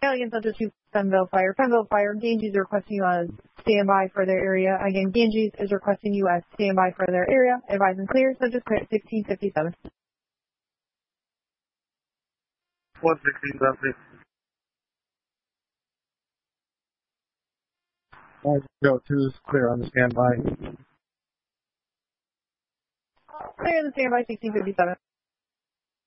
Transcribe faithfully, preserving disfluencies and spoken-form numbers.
Again, Central two, Fenville Fire. Fenville Fire, Ganges is requesting you on standby for their area. Again, Ganges is requesting you as standby for their area. Advise and clear, so just clear at sixteen fifty-seven. one sixteen seventy. Go two is clear on the standby. Clear on the standby, sixteen fifty-seven.